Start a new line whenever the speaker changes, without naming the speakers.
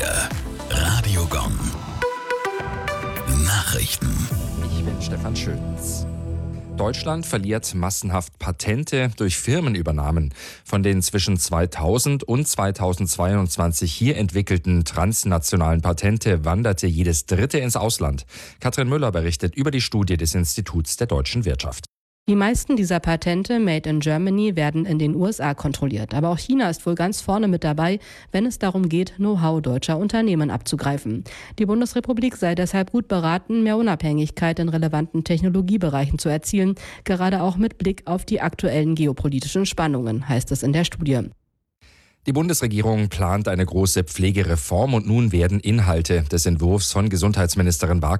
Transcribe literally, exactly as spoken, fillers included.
vier Radiogon Nachrichten.
Ich bin Stefan Schöns. Deutschland verliert massenhaft Patente durch Firmenübernahmen. Von den zwischen zweitausend und zweitausendzweiundzwanzig hier entwickelten transnationalen Patente wanderte jedes dritte ins Ausland. Katrin Müller berichtet über die Studie des Instituts der deutschen Wirtschaft.
Die meisten dieser Patente Made in Germany werden in den U S A kontrolliert. Aber auch China ist wohl ganz vorne mit dabei, wenn es darum geht, Know-how deutscher Unternehmen abzugreifen. Die Bundesrepublik sei deshalb gut beraten, mehr Unabhängigkeit in relevanten Technologiebereichen zu erzielen, gerade auch mit Blick auf die aktuellen geopolitischen Spannungen, heißt es in der Studie.
Die Bundesregierung plant eine große Pflegereform und nun werden Inhalte des Entwurfs von Gesundheitsministerin Bark